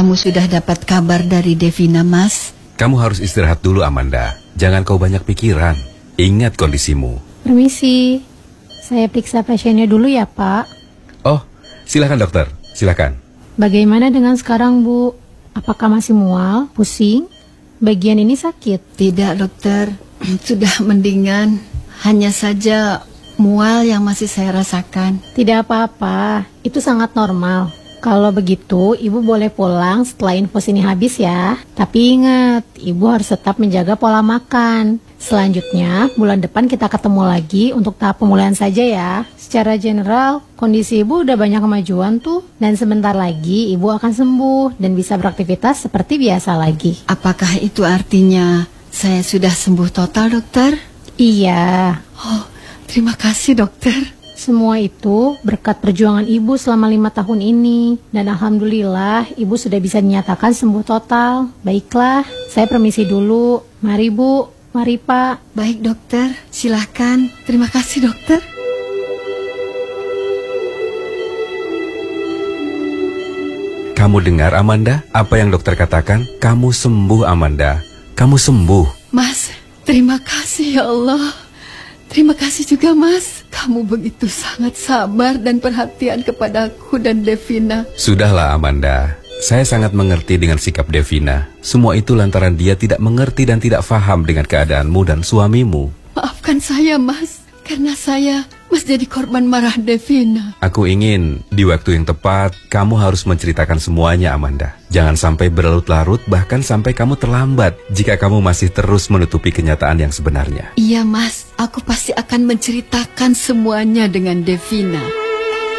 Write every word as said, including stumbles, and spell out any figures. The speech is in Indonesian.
kamu sudah dapat kabar dari Devina, Mas? Kamu harus istirahat dulu, Amanda. Jangan kau banyak pikiran. Ingat kondisimu. Permisi, saya periksa pasiennya dulu ya, Pak. Oh, silakan dokter, silakan. Bagaimana dengan sekarang, Bu? Apakah masih mual, pusing? Bagian ini sakit? Tidak, dokter. Sudah mendingan. Hanya saja mual yang masih saya rasakan. Tidak apa-apa, itu sangat normal. Kalau begitu, Ibu boleh pulang setelah infus ini habis ya. Tapi ingat, Ibu harus tetap menjaga pola makan. Selanjutnya, bulan depan kita ketemu lagi untuk tahap pemulihan saja ya. Secara general, kondisi Ibu udah banyak kemajuan tuh. Dan sebentar lagi, Ibu akan sembuh dan bisa beraktivitas seperti biasa lagi. Apakah itu artinya saya sudah sembuh total, dokter? Iya. Oh, terima kasih, dokter. Semua itu berkat perjuangan Ibu selama lima tahun ini. Dan alhamdulillah Ibu sudah bisa dinyatakan sembuh total. Baiklah, saya permisi dulu. Mari Bu, mari Pak. Baik dokter, silahkan. Terima kasih dokter. Kamu dengar, Amanda? Apa yang dokter katakan? Kamu sembuh, Amanda. Kamu sembuh. Mas, terima kasih ya Allah. Terima kasih juga, Mas. Kamu begitu sangat sabar dan perhatian kepadaku dan Devina. Sudahlah, Amanda. Saya sangat mengerti dengan sikap Devina. Semua itu lantaran dia tidak mengerti dan tidak paham dengan keadaanmu dan suamimu. Maafkan saya, Mas. Karena saya Mas jadi korban marah Devina. Aku ingin di waktu yang tepat kamu harus menceritakan semuanya, Amanda. Jangan sampai berlarut-larut, bahkan sampai kamu terlambat jika kamu masih terus menutupi kenyataan yang sebenarnya. Iya, Mas. Aku pasti akan menceritakan semuanya dengan Devina.